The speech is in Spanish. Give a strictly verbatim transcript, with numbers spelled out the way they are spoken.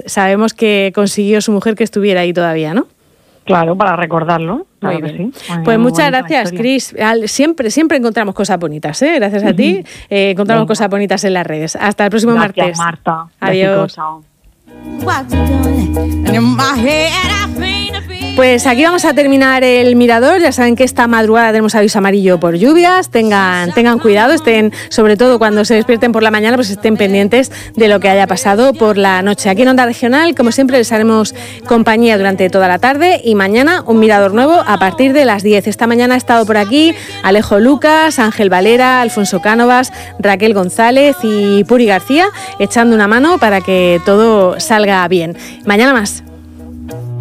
sabemos que consiguió su mujer que estuviera ahí todavía, ¿no? Claro, para recordarlo. Claro Muy bien. que sí. Muy Pues muy muchas gracias, Cris. Siempre, siempre encontramos cosas bonitas, ¿eh? Gracias a ti, eh, encontramos Venga. cosas bonitas en las redes. Hasta el próximo gracias, martes. Marta. Adiós. Chao. Pues aquí vamos a terminar el Mirador. Ya saben que esta madrugada tenemos aviso amarillo por lluvias. Tengan, tengan cuidado, estén, sobre todo cuando se despierten por la mañana, pues estén pendientes de lo que haya pasado por la noche. Aquí en Onda Regional, como siempre, les haremos compañía durante toda la tarde y mañana un Mirador nuevo a partir de las diez. Esta mañana ha estado por aquí Alejo Lucas, Ángel Valera, Alfonso Cánovas, Raquel González y Puri García, echando una mano para que todo salga bien. Mañana más.